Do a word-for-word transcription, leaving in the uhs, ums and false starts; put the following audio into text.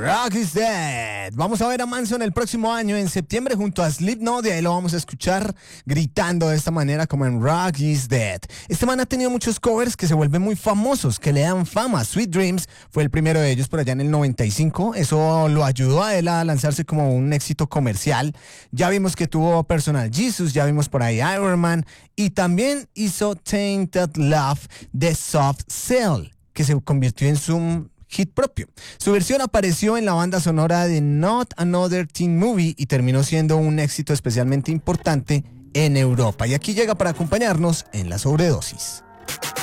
Rock is Dead. Vamos a ver a Manson el próximo año, en septiembre, junto a Slipknot, y ahí lo vamos a escuchar gritando de esta manera como en Rock is Dead. Este man ha tenido muchos covers que se vuelven muy famosos, que le dan fama. Sweet Dreams fue el primero de ellos por allá en el noventa y cinco. Eso lo ayudó a él a lanzarse como un éxito comercial. Ya vimos que tuvo Personal Jesus, ya vimos por ahí Iron Man, y también hizo Tainted Love de Soft Cell, que se convirtió en su hit propio. Su versión apareció en la banda sonora de Not Another Teen Movie y terminó siendo un éxito especialmente importante en Europa. Y aquí llega para acompañarnos en la sobredosis.